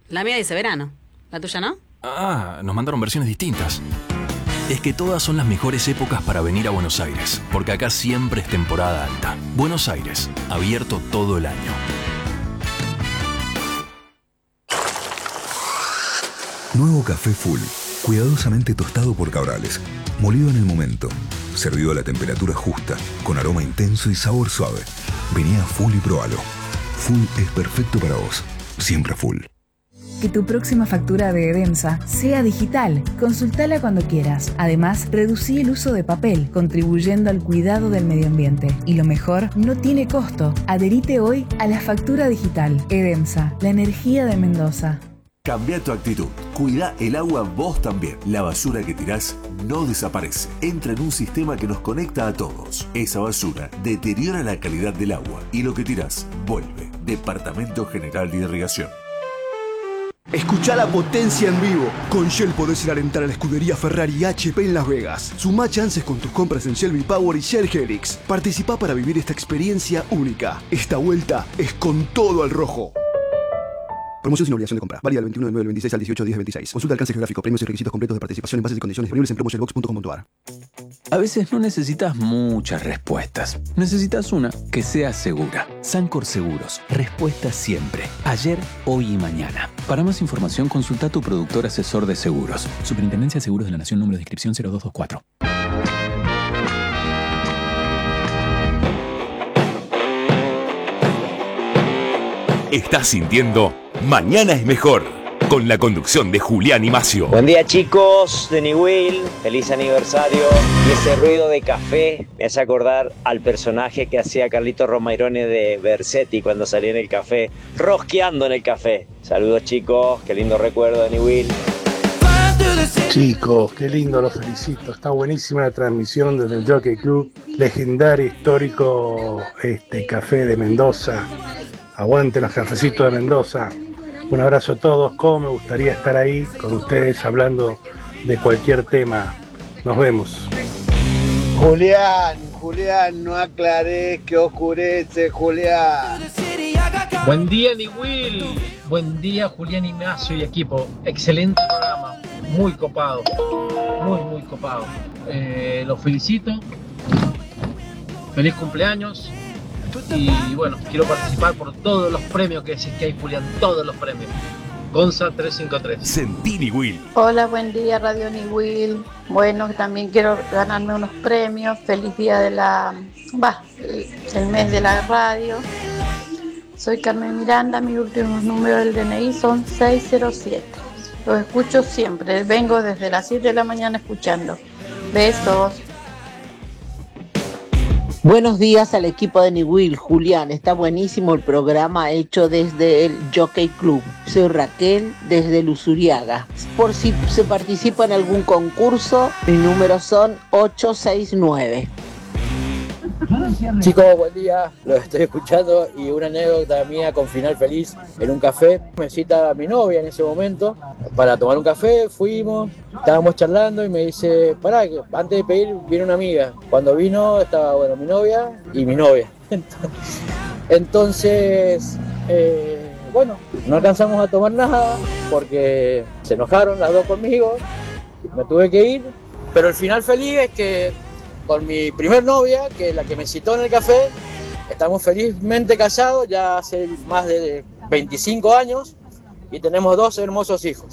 La mía dice verano. ¿La tuya no? Ah, nos mandaron versiones distintas. Es que todas son las mejores épocas para venir a Buenos Aires, porque acá siempre es temporada alta. Buenos Aires, abierto todo el año. Nuevo café Full, cuidadosamente tostado por Cabrales, molido en el momento, servido a la temperatura justa, con aroma intenso y sabor suave. Vení a Full y probalo. Full es perfecto para vos, siempre Full. Que tu próxima factura de Edemsa sea digital. Consultala cuando quieras. Además, reducí el uso de papel, contribuyendo al cuidado del medio ambiente. Y lo mejor, no tiene costo. Adherite hoy a la factura digital. Edemsa, la energía de Mendoza. Cambia tu actitud. Cuida el agua vos también. La basura que tirás no desaparece. Entra en un sistema que nos conecta a todos. Esa basura deteriora la calidad del agua y lo que tirás vuelve. Departamento General de Irrigación. Escuchá la potencia en vivo. Con Shell podés ir a alentar a la escudería Ferrari y HP en Las Vegas. Sumá chances con tus compras en Shell V-Power y Shell Helix. Participá para vivir esta experiencia única. Esta vuelta es con todo al rojo. Promoción sin obligación de compra. Válida del 21 de 9 del 26 al 18 de 10 del 26. Consulta alcance geográfico, premios y requisitos completos de participación en bases y condiciones disponibles en promoshellbox.com.ar. A veces no necesitas muchas respuestas. Necesitas una que sea segura. Sancor Seguros. Respuesta siempre. Ayer, hoy y mañana. Para más información, consulta a tu productor asesor de seguros. Superintendencia de Seguros de la Nación, número de inscripción 0224. Estás sintiendo Mañana es Mejor, con la conducción de Julián y Macio. Buen día, chicos de Niwil, feliz aniversario. Y ese ruido de café me hace acordar al personaje que hacía Carlito Romairone de Bersetti cuando salía en el café, rosqueando en el café. Saludos, chicos, qué lindo recuerdo de Niwil. Chicos, qué lindo, los felicito. Está buenísima la transmisión desde el Jockey Club, legendario, histórico café de Mendoza. Aguante los cafecitos de Mendoza. Un abrazo a todos. Cómo me gustaría estar ahí con ustedes hablando de cualquier tema. Nos vemos. Julián, no aclarés que oscurece, Julián. Buen día, Niwil. Buen día, Julián Ignacio y equipo. Excelente programa. Muy copado. Muy copado. Los felicito. Feliz cumpleaños. Y bueno, quiero participar por todos los premios que decís que hay, Julián, todos los premios. Gonza 353. Sentí Niwil. Hola, buen día, Radio Niwil. Bueno, también quiero ganarme unos premios. Feliz día de el mes de la radio. Soy Carmen Miranda, mi último número del DNI son 607. Los escucho siempre, vengo desde las 7 de la mañana escuchando. Besos. Buenos días al equipo de Niwil, Julián, está buenísimo el programa hecho desde el Jockey Club. Soy Raquel desde Luzuriaga. Por si se participa en algún concurso, mis números son 869. Chicos, buen día, los estoy escuchando y una anécdota mía con final feliz en un café. Me cita mi novia en ese momento para tomar un café, fuimos, estábamos charlando y me dice, pará, que antes de pedir viene una amiga. Cuando vino estaba, mi novia y mi novia. Entonces, no alcanzamos a tomar nada porque se enojaron las dos conmigo, me tuve que ir, pero el final feliz es que con mi primer novia, que es la que me citó en el café, estamos felizmente casados ya hace más de 25 años y tenemos 2 hermosos hijos.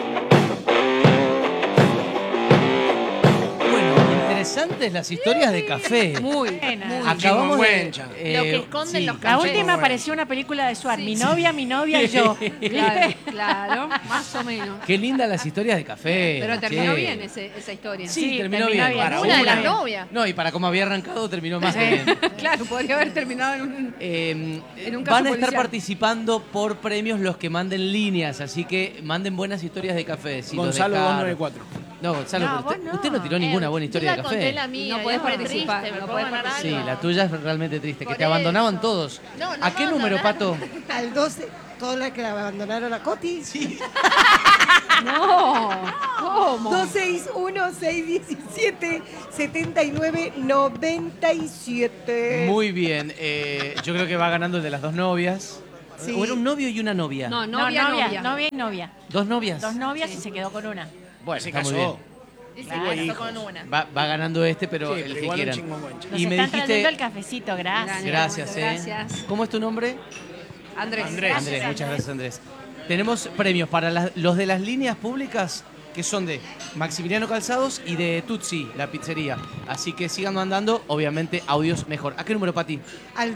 Interesantes las historias de café. Muy buenas. Acabamos lo que esconden los cafés. La última pareció una película de Suar. Mi novia y yo. Claro, más o menos. Qué lindas las historias de café. Pero terminó bien esa historia. Sí, terminó bien. Para una de las novias. No, y para cómo había arrancado terminó más que bien. Claro, podría haber terminado en un caso van a estar policial. participando por premios los que manden líneas, así que manden buenas historias de café. Gonzalo 294. No, Gonzalo, usted no tiró ninguna buena historia de café. Conté la mía, no podés participar. Sí, la tuya es realmente triste, que te abandonaban todos. ¿A qué número, Pato? Al 12, todas las que la abandonaron a Coti. Sí. No, ¿cómo? 261-617-7997. Muy bien, yo creo que va ganando el de las dos novias. Sí. ¿O era un novio y una novia? No, No, novia. novia y novia. ¿Dos novias? Dos novias y se quedó con una. Bueno, Se está muy casó. bien. Y se Claro. casó con una. Va ganando pero Sí, el pero que igual un quieran. chingüengüenche. Nos Y me están trayendo el dijiste... cafecito, gracias. Gracias, Gracias. ¿Cómo es tu nombre? Andrés. Andrés, muchas gracias, Andrés. Tenemos premios para los de las líneas públicas, que son de Maximiliano Calzados y de Tutsi, la pizzería. Así que sigan mandando, obviamente, audios mejor. ¿A qué número, Pati? Al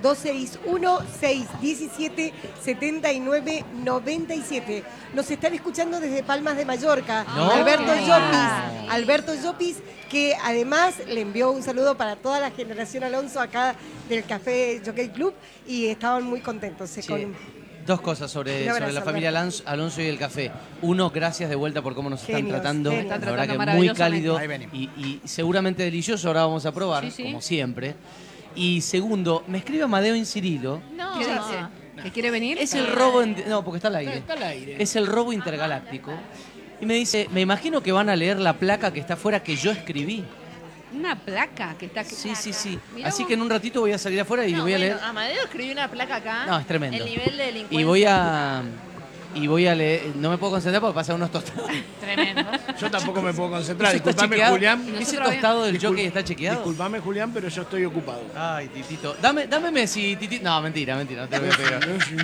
261-617-7997. Nos están escuchando desde Palmas de Mallorca. No. Alberto Ay. Llopis. Alberto Llopis, que además le envió un saludo para toda la generación Alonso acá del Café Jockey Club y estaban muy contentos. Dos cosas sobre Un abrazo, la familia Alonso y el café. Uno, gracias de vuelta por cómo nos están Genios, tratando. genios. La Están verdad que tratando muy maravillosamente. cálido Ahí venimos. y seguramente delicioso. Ahora vamos a probar, Sí, sí. como siempre. Y segundo, me escribe Amadeo Inserilo. No. ¿Qué dice? ¿Que quiere venir? Es el robo... No, porque está al aire. Está al aire. Es el robo intergaláctico. Y me dice, me imagino que van a leer la placa que está afuera que yo escribí. Una placa que está... Sí, sí, sí. Mirá Así vos. que en un ratito voy a salir afuera y No, voy a leer... bueno, Amadeo escribió una placa acá. No, es tremendo. El nivel de delincuencia. Y voy a leer... No me puedo concentrar porque pasan unos tostados. Tremendo. Yo tampoco me puedo concentrar. ¿Eso está Disculpame, chequeado? Julián. ¿Ese tostado del Discul- jockey está chequeado? Disculpame, Julián, pero yo estoy ocupado. Ay, Titito. Dame Messi, Titito. No, mentira, no te lo voy a pegar.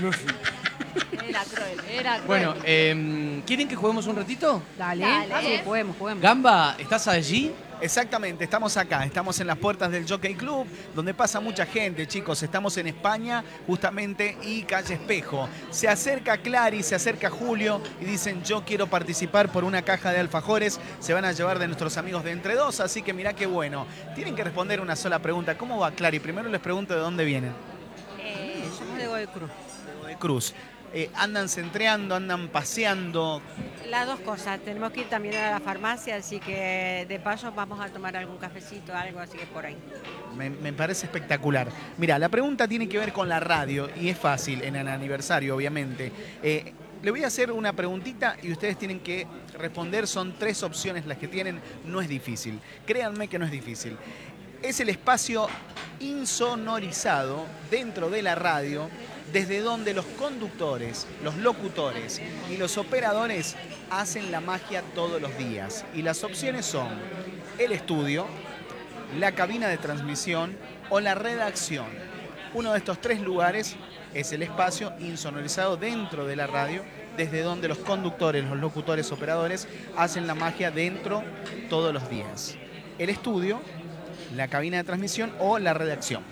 Era cruel, era cruel. Bueno, ¿quieren que juguemos un ratito? Dale. Dale. Sí, juguemos. Gamba, ¿estás allí? Exactamente, estamos acá, estamos en las puertas del Jockey Club, donde pasa mucha gente, chicos. Estamos en España, justamente, y calle Espejo. Se acerca Clary, se acerca Julio y dicen: yo quiero participar por una caja de alfajores. Se van a llevar de nuestros amigos de Entre Dos, así que mirá qué bueno. Tienen que responder una sola pregunta. ¿Cómo va, Clary? Primero les pregunto de dónde vienen. Somos de Godoy Cruz. De Cruz. ¿Andan centreando, andan paseando? Las dos cosas. Tenemos que ir también a la farmacia, así que de paso vamos a tomar algún cafecito, algo, así que por ahí. Me parece espectacular. Mira, la pregunta tiene que ver con la radio y es fácil, en el aniversario, obviamente. Le voy a hacer una preguntita y ustedes tienen que responder. Son 3 opciones las que tienen. No es difícil. Créanme que no es difícil. Es el espacio insonorizado dentro de la radio, desde donde los conductores, los locutores y los operadores hacen la magia todos los días. Y las opciones son el estudio, la cabina de transmisión o la redacción. Uno de estos 3 lugares es el espacio insonorizado dentro de la radio, desde donde los conductores, los locutores, operadores hacen la magia dentro todos los días. El estudio, la cabina de transmisión o la redacción.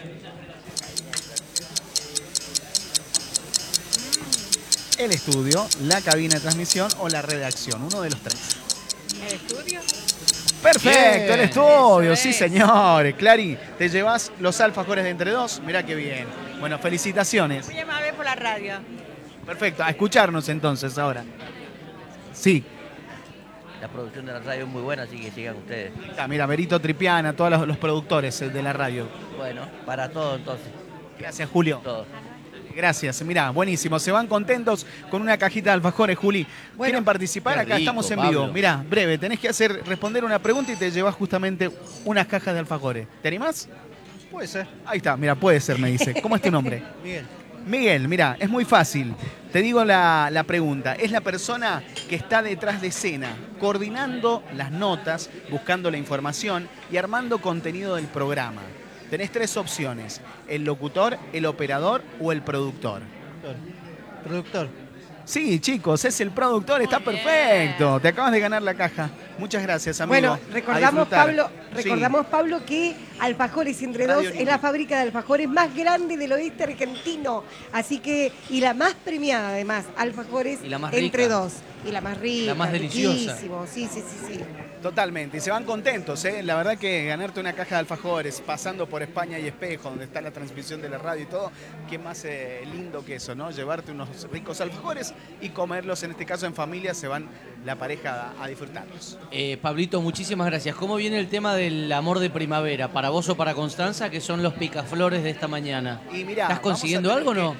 El estudio, la cabina de transmisión o la redacción. Uno de los 3. ¿El estudio? Perfecto, Bien. el estudio, Eso sí es. señores. Clary, te llevas los alfajores de Entre Dos. Mirá qué bien. Bueno, felicitaciones. Voy a llamar a ver por la radio. Perfecto, a escucharnos entonces ahora. Sí. La producción de la radio es muy buena, así que sigan ustedes. Mira, Berito Tripiana, todos los productores de la radio. Bueno, para todo entonces. Gracias, Julio. Todo. Gracias, mirá, buenísimo. Se van contentos con una cajita de alfajores, Juli. ¿Quieren participar? Qué Acá rico, estamos en Pablo. vivo. Mirá, breve, tenés que responder una pregunta y te llevas justamente unas cajas de alfajores. ¿Te animás? Puede ser. Ahí está, mira, puede ser, me dice. ¿Cómo es tu nombre? Miguel. Miguel, mira, es muy fácil. Te digo la pregunta. Es la persona que está detrás de escena, coordinando las notas, buscando la información y armando contenido del programa. Tenés 3 opciones: el locutor, el operador o el productor. Productor. Sí, chicos, es el productor, está perfecto. Te acabas de ganar la caja. Muchas gracias, amigo. Bueno, A recordamos, disfrutar. Pablo, que Alfajores Entre Dos es la fábrica de alfajores más grande del oeste argentino. Así que, y la más premiada además, Alfajores Y la más Entre rica. Dos. Y la más rica. La más deliciosa. riquísimo. Sí. Totalmente, y se van contentos, ¿eh? La verdad que ganarte una caja de alfajores, pasando por España y Espejo, donde está la transmisión de la radio y todo, qué más lindo que eso, ¿no? Llevarte unos ricos alfajores y comerlos, en este caso en familia, se van la pareja a disfrutarlos. Pablito, muchísimas gracias. ¿Cómo viene el tema del amor de primavera? ¿Para vos o para Constanza, que son los picaflores de esta mañana? Y mirá, ¿Estás consiguiendo vamos a algo o tener no?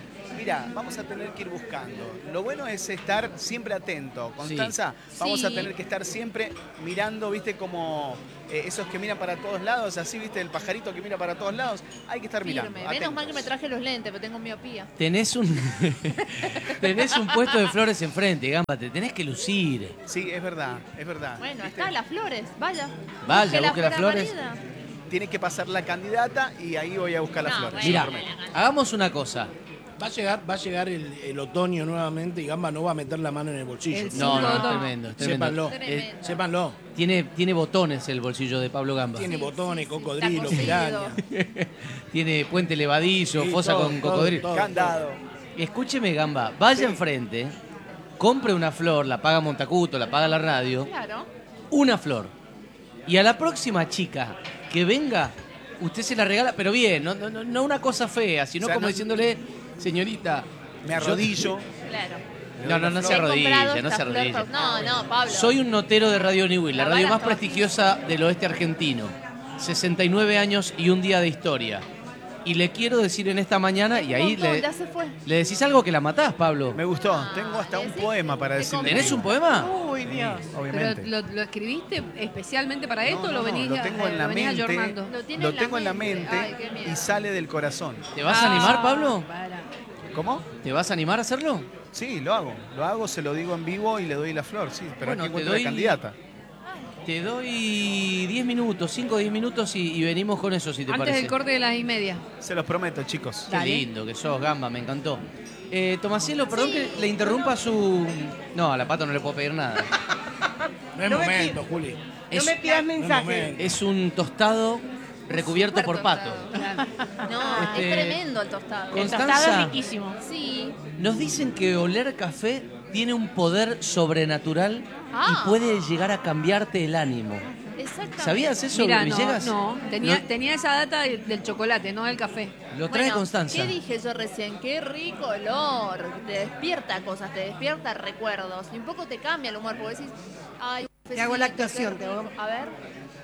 Mira, vamos a tener que ir buscando. Lo bueno es estar siempre atento. Constanza, vamos a tener que estar siempre mirando, viste, como esos que miran para todos lados, así, viste, el pajarito que mira para todos lados. Hay que estar mirando. Menos atentos. mal que me traje los lentes, pero tengo miopía. Tenés un puesto de flores enfrente, Gamba, te tenés que lucir. Sí, es verdad, es verdad. Bueno, ¿viste? está, las flores, vaya. Vaya, busque las flor flores. amarilla. Tiene que pasar la candidata y ahí voy a buscar las flores. Mira, lo prometo. hagamos una cosa. Va a llegar el otoño nuevamente y Gamba no va a meter la mano en el bolsillo. No, es tremendo, es tremendo. Sépanlo. Sépanlo. Tiene botones el bolsillo de Pablo Gamba. Tiene botones, cocodrilo, Está piraña. Tiene puente levadizo, Sí, fosa todo, con todo, cocodrilo. todo. Candado. Escúcheme, Gamba, vaya enfrente, compre una flor, la paga Montacuto, la paga la radio, Claro. una flor. Y a la próxima chica que venga, usted se la regala, pero bien, no una cosa fea, sino O sea, como no- diciéndole, señorita, Me arrodillo. Claro. No se He comprado arrodilla, no esta se flor arrodilla. No, Pablo. Soy un notero de Radio Newell, la La radio bala más está prestigiosa del oeste argentino. 69 años y un día de historia. Y le quiero decir en esta mañana, y ahí Ya se fue. le decís algo que la matás, Pablo. Me gustó. Tengo hasta un poema para decirle. ¿Tenés un poema? Uy, Dios. Obviamente. ¿Pero lo escribiste especialmente para esto o lo venís lo tengo en la venís mente. ayornando? Lo tengo en la mente Ay, qué miedo. y sale del corazón. ¿Te vas a animar, Pablo? ¿Cómo? ¿Te vas a animar a hacerlo? Sí, lo hago, se lo digo en vivo y le doy la flor, sí. Pero Bueno, aquí te encuentro doy- la candidata. Te doy 10 minutos, 5 o 10 minutos y venimos con eso, si te Antes parece. del corte de las 1:30. Se los prometo, chicos. Qué lindo que sos, Gamba, me encantó. Tomaselo, perdón que le interrumpa su... No, a la Pato no le puedo pedir nada. No es momento, Juli. No me pidas mensajes. momento. Es un tostado recubierto por pato. No, Este, es tremendo el tostado. Constanza. El tostado es riquísimo. Sí. Nos dicen que oler café tiene un poder sobrenatural y puede llegar a cambiarte el ánimo. Exactamente. ¿Sabías eso, Mirá, Villegas? No, tenía esa data del chocolate, no del café. Lo trae Constanza. ¿Qué dije yo recién? Qué rico olor. Te despierta cosas, te despierta recuerdos. Y un poco te cambia el humor, porque decís, ay, Te hago la actuación, te hago. A ver.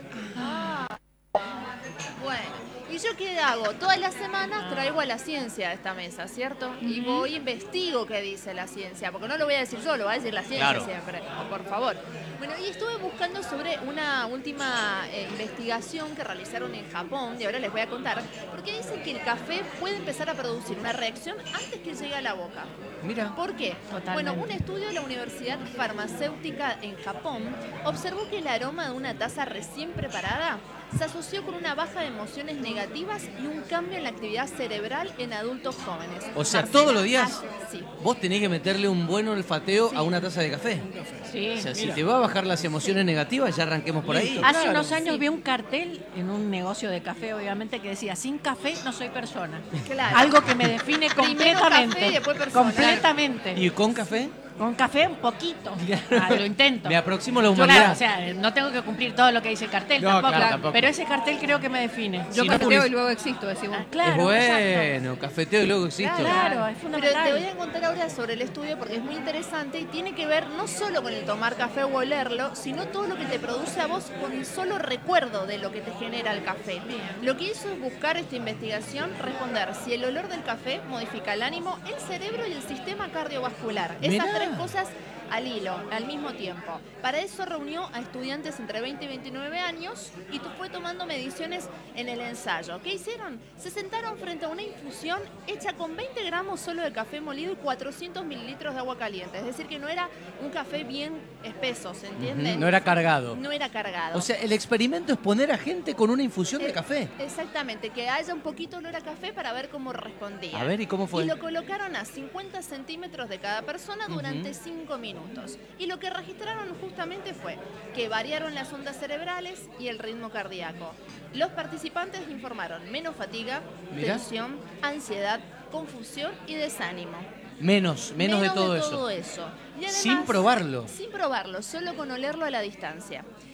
Bueno, ¿y yo qué hago? Todas las semanas traigo a la ciencia a esta mesa, ¿cierto? Y voy, investigo qué dice la ciencia, porque no lo voy a decir yo, lo va a decir la ciencia Claro. siempre, por favor. Bueno, y estuve buscando sobre una última investigación que realizaron en Japón, y ahora les voy a contar, porque dicen que el café puede empezar a producir una reacción antes que llegue a la boca. Mira. ¿Por qué? Totalmente. Bueno, un estudio de la Universidad Farmacéutica en Japón observó que el aroma de una taza recién preparada se asoció con una baja de emociones negativas y un cambio en la actividad cerebral en adultos jóvenes. O sea, Marcela, todos los días sí. vos tenés que meterle un buen olfateo a una taza de café. Sí. O sea, si te va a bajar las emociones negativas, ya arranquemos por ahí. Hace unos años vi un cartel en un negocio de café, obviamente, que decía, sin café no soy persona. Claro. Algo que me define Primero completamente. café y después persona. Completamente. ¿Y con café? Con café un poquito. Lo intento. Me aproximo a la Yo, humanidad. claro, o sea, no tengo que cumplir todo lo que dice el cartel, No, tampoco, claro, tampoco. pero ese cartel creo que me define. Yo Si no cafeteo public- y luego existo, decimos. Claro, es bueno, cafeteo y luego existo. Claro, es Pero fundamental. te voy a contar ahora sobre el estudio porque es muy interesante y tiene que ver no solo con el tomar café o olerlo, sino todo lo que te produce a vos con el solo recuerdo de lo que te genera el café. Lo que hizo es buscar esta investigación, responder si el olor del café modifica el ánimo, el cerebro y el sistema cardiovascular. Esas Mirá. tres cosas al hilo, al mismo tiempo. Para eso reunió a estudiantes entre 20 y 29 años y fue tomando mediciones en el ensayo. ¿Qué hicieron? Se sentaron frente a una infusión hecha con 20 gramos solo de café molido y 400 mililitros de agua caliente. Es decir, que no era un café bien espeso, ¿se entiende? Ujú, no era cargado. No era cargado. O sea, el experimento es poner a gente con una infusión de café. Exactamente, que haya un poquito olor a café para ver cómo respondía. A ver, ¿y cómo fue? Y lo colocaron a 50 centímetros de cada persona durante Ujú. 5 minutos. Y lo que registraron justamente fue que variaron las ondas cerebrales y el ritmo cardíaco. Los participantes informaron menos fatiga, Mirá. tensión, ansiedad, confusión y desánimo. Menos de todo eso. Y además, Sin probarlo. Sin probarlo, solo con olerlo a la distancia.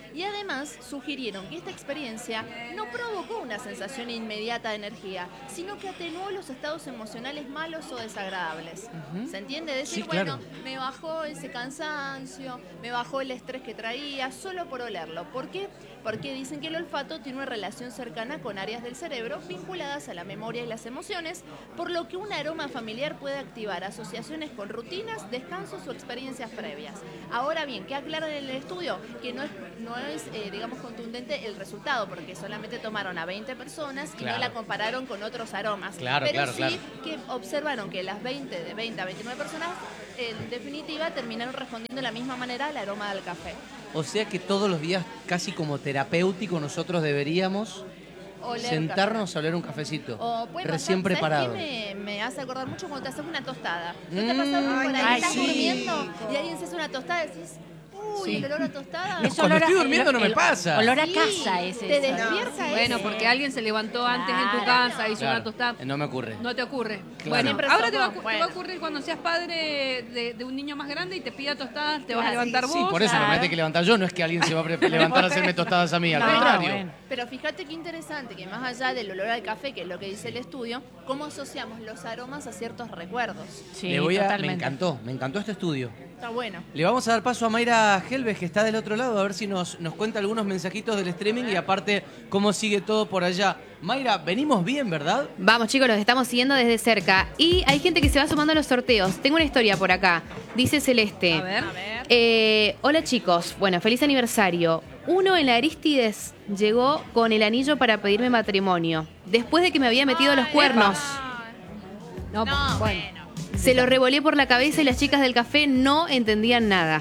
Y además sugirieron que esta experiencia no provocó una sensación inmediata de energía, sino que atenuó los estados emocionales malos o desagradables. ¿Se entiende? Decir, Sí, claro. bueno, me bajó ese cansancio, me bajó el estrés que traía, solo por olerlo. ¿Por qué? Porque dicen que el olfato tiene una relación cercana con áreas del cerebro vinculadas a la memoria y las emociones, por lo que un aroma familiar puede activar asociaciones con rutinas, descansos o experiencias previas. Ahora bien, ¿qué aclaran en el estudio? Que no es digamos, contundente el resultado, porque solamente tomaron a 20 personas y Claro. no la compararon con otros aromas. Claro, Pero claro, sí claro. que observaron que las 20 a 29 personas, en definitiva, terminaron respondiendo de la misma manera al aroma del café. O sea que todos los días, casi como terapéutico, nosotros deberíamos Oler sentarnos a oler un cafecito. O puede recién pasar, preparado. ¿sabes qué me hace acordar mucho cuando te haces una tostada? ¿No te Mm. pasa que por ahí Ay, estás sí. durmiendo y alguien se hace una tostada y decís, uy, Sí. el olor a tostada? Es Cuando olor a- estoy durmiendo no me el- pasa. Olor a Sí, casa ese. te despierta Bueno, ese. porque alguien se levantó antes en tu Claro. casa, hizo Claro, una tostada. no me ocurre. No te ocurre. Claro. Bueno, Siempre ahora te va, somos- te va a ocurrir cuando seas padre de un niño más grande y te pida tostadas, te vas a Claro, levantar sí, vos. Sí, por eso Claro. me tengo que levantar yo, no es que alguien se va a levantar a hacerme tostadas a mí, al No, contrario. bueno. Pero fíjate qué interesante que más allá del olor al café, que es lo que dice el estudio, cómo asociamos los aromas a ciertos recuerdos. Sí, me totalmente. me encantó este estudio. Está bueno. Le vamos a dar paso a Mayra Helves, que está del otro lado, a ver si nos cuenta algunos mensajitos del streaming y aparte cómo sigue todo por allá. Mayra, venimos bien, ¿verdad? Vamos chicos, los estamos siguiendo desde cerca. Y hay gente que se va sumando a los sorteos. Tengo una historia por acá. Dice Celeste. A ver. Hola chicos, bueno, feliz aniversario. Uno en la Arístides llegó con el anillo para pedirme matrimonio. Después de que me había metido los cuernos. No, bueno. Se lo revolé por la cabeza y las chicas del café no entendían nada.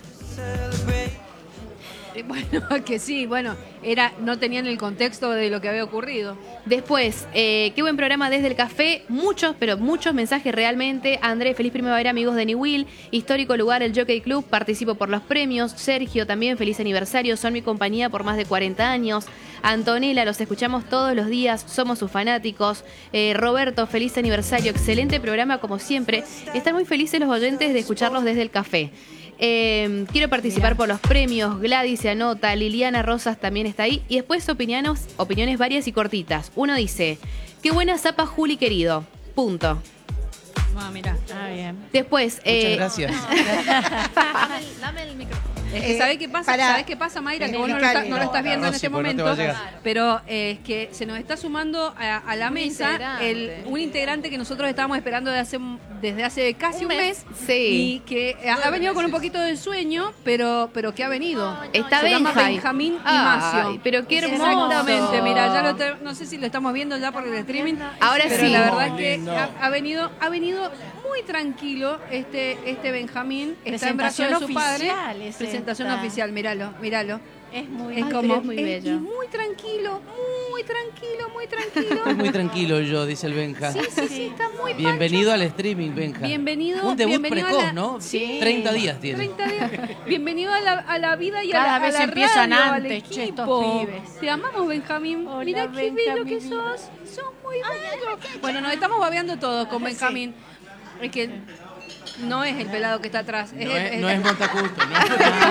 Bueno, que sí, bueno, no tenían el contexto de lo que había ocurrido. Después, qué buen programa desde el café. Muchos, pero muchos mensajes realmente. André, feliz primavera, amigos de Niwil. Histórico lugar, el Jockey Club. Participo por los premios. Sergio, también feliz aniversario. Son mi compañía por más de 40 años. Antonella, los escuchamos todos los días. Somos sus fanáticos. Roberto, feliz aniversario. Excelente programa como siempre. Están muy felices los oyentes de escucharlos desde el café. Quiero participar por los premios. Gladys se anota, Liliana Rosas también está ahí. Y después opiniones varias y cortitas. Uno dice, qué buena zapa Juli querido. Punto. Ah, mira. Está bien. Después, Muchas gracias. Dame el micrófono. Es que ¿sabés qué pasa? para- ¿Sabés qué pasa, Mayra? Que vos no lo, Explicarle. no lo estás viendo en Rosy, este porque no te momento, va a llegar. pero es que se nos está sumando a la Un mesa integrante. un integrante que nosotros estábamos esperando desde hace casi un mes. Sí. Y que ha venido con un poquito de sueño, pero que ha venido. Está Se llama Benja. Benjamín y Ay, Macio. pero qué hermoso. Exactamente, mira, no sé si lo estamos viendo ya por el streaming. Ahora pero sí. la verdad es Muy que lindo. ha venido muy tranquilo este Benjamín. Está en brazos de su padre. oficial es Presentación esta. oficial, míralo. Es muy, Es Ay, como pero es muy bello. y muy tranquilo, muy tranquilo, muy tranquilo. Estoy muy tranquilo yo, dice el Benja. Sí, está muy Bienvenido al streaming, Benja. Bienvenido. Un debut bienvenido precoz, a la- ¿no? Sí. 30 días tiene. 30 días. Bienvenido a la vida y Cada a la vez empiezan radio, al antes, che, estos equipo. pibes. Te amamos, Benjamín. Hola, Mira qué Benja, bello mi que vida. sos. Sos muy bello. Bueno, nos estamos babeando todos con Benjamín. Es que no es el pelado que está atrás. No es Montacuto, ¿no?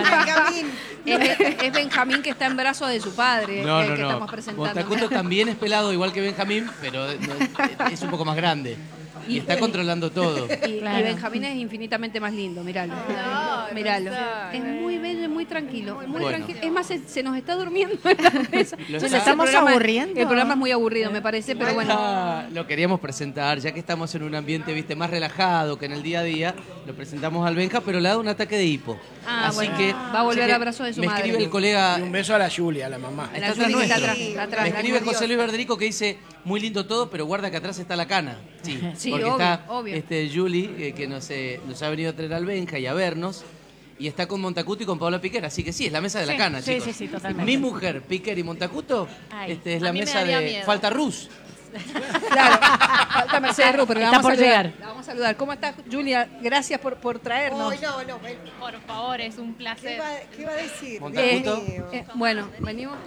Es Benjamín que está en brazos de su padre. No, el no, que no. estamos presentando. Montacuto también es pelado igual que Benjamín, pero es un poco más grande. Y está controlando todo. Y Benjamín es infinitamente más lindo, míralo. Míralo. Es muy bello y muy tranquilo. Muy Bueno. tranquilo. Es más, se nos está durmiendo en la mesa. Lo El estamos programa- aburriendo. El programa es muy aburrido, me parece, pero bueno. Lo queríamos presentar, ya que estamos en un ambiente, viste, más relajado que en el día a día. Lo presentamos al Benja, pero le ha dado un ataque de hipo. Ah, Así bueno. que Va a volver así que a abrazos de su me madre. escribe el colega. Y un beso a la Julia, a la mamá. La Está Juli que está nuestro. atrás, está atrás. Me la escribe Juli. José Luis Verderico que dice, muy lindo todo, pero guarda que atrás está la cana. Sí, Sí, porque obvio, está obvio. Julie, que nos ha venido a traer al Benja y a vernos. Y está con Montacuto y con Paola Piquer, así que sí, es la mesa de la Sí, cana, sí, chicos. sí, sí, totalmente. Mi mujer, Piquer y Montacuto, Ay, es a la mí me mesa daría de miedo. Falta Rus. Claro, falta Mercedes Rupert. La Está vamos a por saludar. llegar. La vamos a saludar. ¿Cómo estás, Julia? Gracias por traernos. Ay, no, Por favor, es un placer. ¿Qué va a decir? Montacuto. Dios mío. Bueno, venimos todos.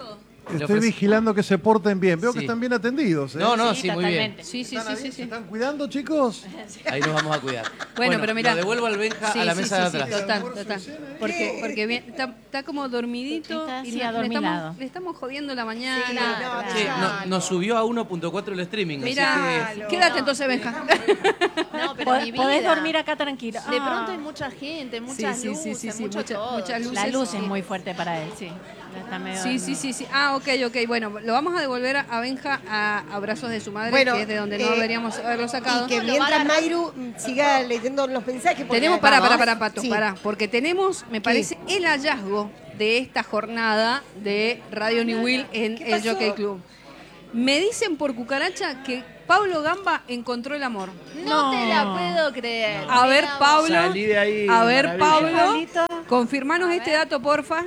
Estoy vigilando que se porten bien. Veo que Sí. están bien atendidos. ¿eh? No, sí, muy bien. Sí. ¿Se están cuidando, chicos? Ahí nos vamos a cuidar. Bueno, pero mira. Lo devuelvo al Benja a la mesa de atrás. Total. Porque bien, está como dormidito. Está y así le adormilado. le estamos jodiendo la mañana. Sí, claro. Che, nos subió a 1.4 el streaming. Mira, así que... quédate entonces, Benja. No, pero mi vida. Podés dormir acá tranquilo. De pronto hay mucha gente, muchas luces, mucho todo. muchas luces. La luz Sí. es muy fuerte para él, sí. Está medio Sí. Ah, ok. Bueno, lo vamos a devolver a Benja a brazos de su madre, Bueno, que es de donde no deberíamos haberlo sacado. Y que mientras Mayru siga leyendo los mensajes. porque- Tenemos, Pato, Sí. porque tenemos, me parece, el hallazgo de esta jornada de Radio New Will en el pasó? Jockey Club. Me dicen por cucaracha que Pablo Gamba encontró el amor. No te la puedo creer. A ver, Mira, Pablo. Salí de ahí, A ver, maravilla. Pablo. Confirmanos este dato, porfa.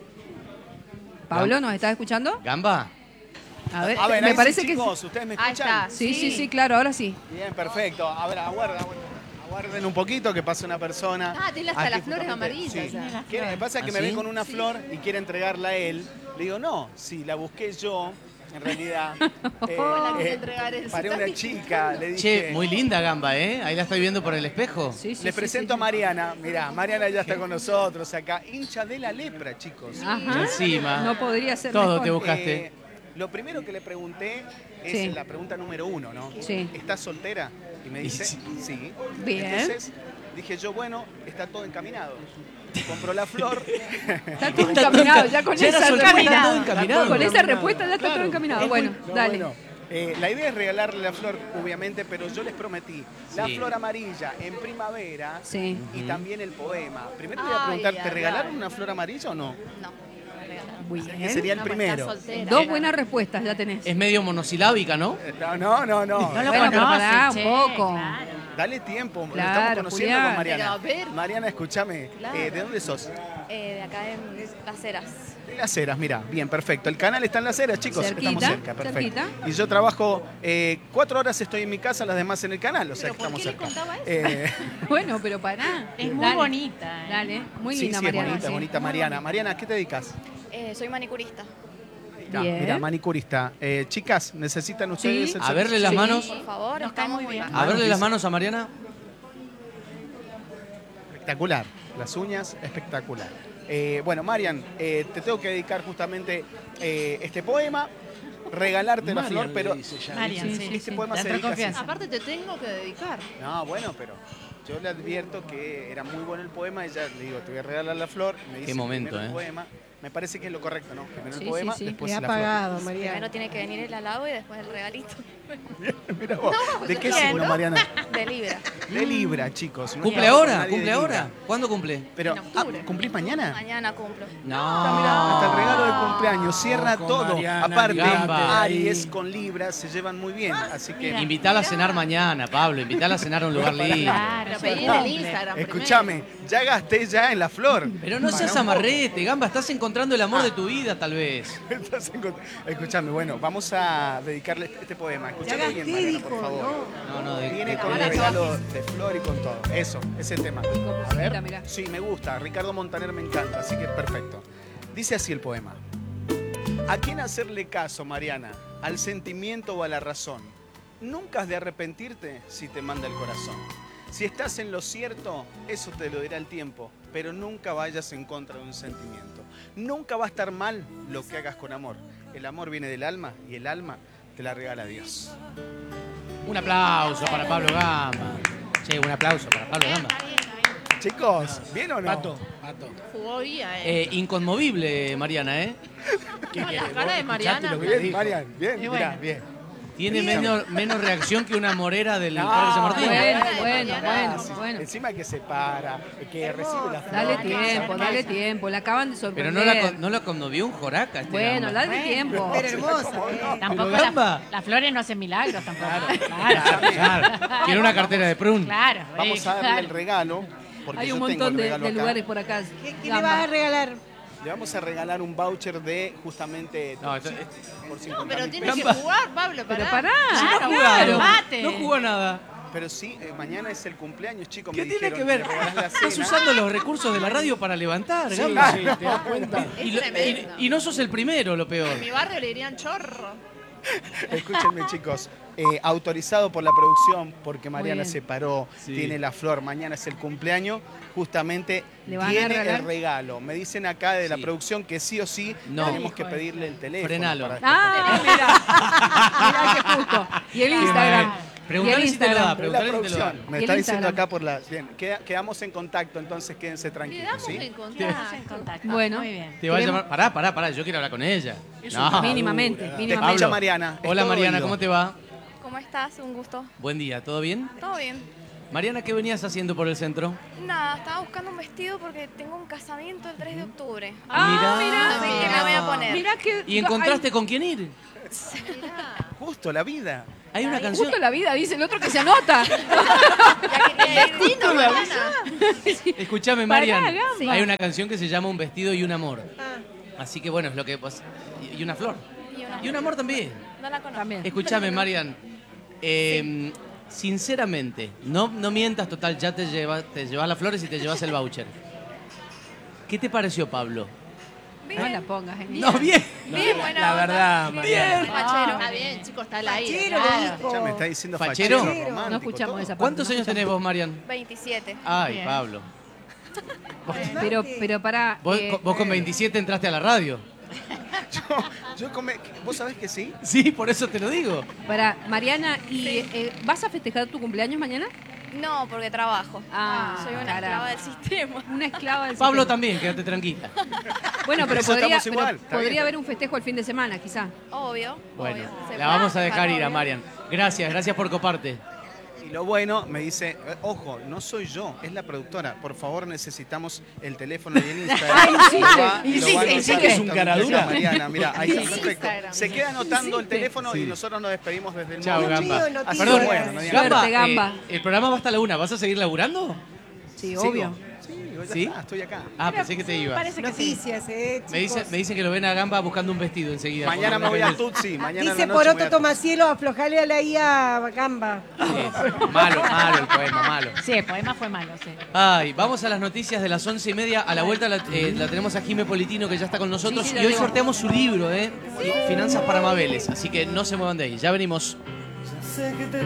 Pablo, ¿nos estás escuchando? ¿Gamba? A ver, A ver, me ahí parece sí, que chicos, ¿ustedes me Ahí escuchan? está. sí, claro, ahora sí. Bien, perfecto. A ver, aguarden un poquito que pase una persona. Ah, tiene hasta Aquí las flores justamente- amarillas. Sí. Tiene las Quiere- flores. pasa que ¿Ah, me sí? ve con una flor y quiere entregarla a él. Le digo, no, si la busqué yo, en realidad. La quiere entregar él. Paré una chica, le dije. Che, muy linda Gamba, ¿eh? Ahí la estoy viendo por el espejo. Les presento a Mariana. Mirá, Mariana ya está con nosotros acá. Hincha de la lepra, chicos. Ajá. Encima. No podría ser Todo mejor. te buscaste. Lo primero que le pregunté es Sí. la pregunta número 1, ¿no? Sí. ¿Estás soltera? Y me dice, sí. Bien. Entonces dije yo, bueno, está todo encaminado. Compró la flor. Está todo encaminado, ya con Ya era esa soltera, respuesta. está todo encaminado. Con esa respuesta ya está todo encaminado. Bueno, No, dale. bueno, la idea es regalarle la flor, obviamente, pero yo les prometí la Sí. flor amarilla en primavera Sí. y también el poema. Primero te voy a Ay, preguntar, ¿te ay, regalaron ay. una flor amarilla o no? No. Que sería el No, pues primero. está soltera. Dos buenas respuestas ya tenés. Es medio monosilábica, ¿no? No. No lo Bueno, pero conoce, pará un che, poco. claro. Dale tiempo, lo Claro, estamos conociendo Julián. con Mariana. Pero a ver. Mariana, escúchame, Claro. ¿de dónde sos? De acá en Las Heras. De Las Heras, mira, bien, perfecto. El canal está en Las Heras, chicos. Cerquita, Estamos cerca, perfecto. cerquita. Y yo trabajo 4 horas estoy en mi casa, las demás en el canal, o sea que ¿Pero por estamos qué le cerca. contaba eso? Bueno, pero pará. Es muy Dale. bonita. Dale, muy sí, linda sí, Mariana. es bonita, sí. bonita Mariana. Mariana, ¿a qué te dedicas? Soy manicurista. Bien. Mira, manicurista. Chicas, ¿necesitan ustedes el A verle las manos. Por favor, Nos cae muy bien. A verle las manos a Mariana. Espectacular. Las uñas, espectacular. Bueno, Marian, te tengo que dedicar justamente este poema, regalarte la flor, pero Marian, sí, este sí. poema Da se otra dedica así. confianza. Aparte te tengo que dedicar. No, bueno, pero yo le advierto que era muy bueno el poema y ya le digo, te voy a regalar la flor. Me dice, Qué momento, primero el ¿eh? poema. Me parece que es lo correcto, ¿no? Primero Sí, el poema, sí, sí. después Te ha la flor. pagado, María. Primero tiene que venir el halago y después el regalito. Mira vos, ¿de qué Bien, signo, ¿no? Mariana? De Libra. De Libra, chicos. No ¿Cumple estamos con ahora? nadie ¿Cumple de Libra. ahora? ¿Cuándo cumple? Pero, En octubre. ¿cumplís mañana? Mañana cumplo. Hasta el regalo de cumpleaños, cierra con todo. Mariana, Aparte, Gamba. Aries con Libra se llevan muy bien, así que... Invitala a cenar mañana, Pablo. Invitala a cenar a un lugar lindo. Claro, Pero pedí en el Instagram Escúchame, ya gasté ya en la flor. Pero no seas Para un poco. amarrete, Gamba. Estás encontrando el amor de tu vida, tal vez. Escúchame, bueno, vamos a dedicarle este poema. Escúchame Ya bien, gasté, Mariana, dijo, por favor. No, Viene con el regalo de flor y con todo. Eso, ese tema. A ver. mirá. Sí, me gusta. Ricardo Montaner me encanta, así que perfecto. Dice así el poema. ¿A quién hacerle caso, Mariana? ¿Al sentimiento o a la razón? Nunca has de arrepentirte si te manda el corazón. Si estás en lo cierto, eso te lo dirá el tiempo, pero nunca vayas en contra de un sentimiento. Nunca va a estar mal lo que hagas con amor. El amor viene del alma y el alma te la regala Dios. Un aplauso para Pablo Gamba. Che, un aplauso para Pablo Gamba. Chicos, ¿bien o no? Pato. Jugó bien. Inconmovible, Mariana, ¿eh? La cara de Mariana. Bien, Marian, bien, Y mirá, bueno. bien. Tiene menos reacción que una morera del No, Parque San Martín. Bueno. Encima que se para, que recibe la flor. Dale tiempo, la acaban de Pero sorprender. no la conmovió un joraca este Bueno, Gamba. dale tiempo. Pero hermosa. Tampoco Pero Gamba. las flores no hacen milagros tampoco. Claro. Quiere una cartera de prun. Claro. Vamos a darle el regalo. Porque Hay un yo tengo montón el de regalo acá. lugares por acá. ¿Qué le vas a regalar? Le vamos a regalar un voucher de justamente No, esto- por No, 50.000 pero tiene pesos. que jugar, Pablo, Pero pará. pará, Claro, claro. mate. No jugó nada. Pero sí, mañana es el cumpleaños, chicos. ¿Qué me tiene dijeron, que ver? me regalás la Estás cena. usando los recursos de la radio para levantar, Sí, Gamba. sí, ¿te das cuenta? Y no sos el primero, lo peor. En mi barrio le dirían chorro. Escúchenme, chicos. Autorizado por la producción, porque Mariana bien. se paró, Sí. tiene la flor, mañana es el cumpleaños, justamente ¿Le van a tiene regalar? el regalo. Me dicen acá de la Sí. producción que sí o sí No. tenemos que pedirle el teléfono. Frenalo. para- Mirá qué justo. Y el Instagram. Preguntale Y el si te lo da, Instagram. La preguntale si te lo da. producción. Me Y el está diciendo Instagram. acá por la... Bien, quedamos en contacto, entonces quédense tranquilos, Quedamos ¿sí? en Quedamos en contacto. Bueno. Muy bien. Te va a Queremos- llamar. Pará, yo quiero hablar con ella. No. Mínimamente, Te mínimamente. escucha Pablo. Mariana. es Hola todo Mariana, oído. ¿cómo te va? ¿Cómo estás? Un gusto. Buen día, ¿todo bien? ¿Todo bien? Mariana, ¿qué venías haciendo por el centro? Nada, estaba buscando un vestido porque tengo un casamiento el 3 de octubre. Mirá. Así que me voy a poner. Mirá que. ¿Y encontraste con quién ir? Justo, la vida. Hay una Ay, canción. justo la vida, dice el otro que se anota. Destino, mañana. Escuchame, Pará, Marian. Gamba. Hay una canción que se llama Un vestido y un amor. Ah, Así que bueno, es lo que pues, y una flor. Y un amor también. no la conozco. También. Escúchame, Marian. Sinceramente, no mientas, total, ya te llevas las flores y te llevas el voucher. ¿Qué te pareció, Pablo? Bien. No la pongas, genial. No, bien. Bien, buena La onda. verdad, Mariana. Bien. Fachero. Está bien, chicos, está al aire. Fachero, claro. le dijo. Ya me está diciendo ¿Fachero? fachero, romántico, No escuchamos todo. esa parte. ¿Cuántos no años tenés escuchamos. vos, Marian? 27. Ay, Bien. Pablo. Pero para. Vos con 27 entraste a la radio. ¿Vos sabés que sí? Sí, por eso te lo digo. Para Mariana, ¿y vas a festejar tu cumpleaños mañana? No, porque trabajo. Soy una caramba. esclava del sistema. Una esclava del Pablo sistema. también, quédate tranquila. Bueno, pero Eso podría, estamos igual, está podría bien. haber un festejo el fin de semana, quizá. Obvio. Bueno, obvio. Se la vamos a baja, dejar ir a obvio. Marian. Gracias por coparte. Y lo bueno, me dice, ojo, no soy yo, es la productora. Por favor, necesitamos el teléfono y el Instagram. Ay, insiste, Lo va a insiste, anotar insiste. esta Es un caradura. Mariana, mira, ahí está, Insiste. perfecto. Se queda anotando el teléfono Sí. y nosotros nos despedimos desde el Chao, móvil. Gamba. Tío, no, Así tío. que bueno, no digan Suerte, nada. Gamba. El programa va hasta la 1. ¿Vas a seguir laburando? Sí, Sigo. obvio. Sí, ya ¿Sí? está, estoy acá. Ah, pensé que te ibas. Parece que sí. Noticias, Me chicos. dicen que lo ven a Gamba buscando un vestido enseguida. Mañana me Por voy lo a menos. Tutsi. Mañana en la Dice noche me voy Poroto a Tomacielo, aflojale a la IA Gamba. Malo el poema, malo. Sí, el poema fue malo, sí. Ay, vamos a las noticias de las 11:30. A la vuelta la tenemos a Jime Politino, que ya está con nosotros. Sí, y la hoy tengo. sorteamos su libro, Finanzas para Mabeles. Así que no se muevan de ahí. Ya venimos. Sé que te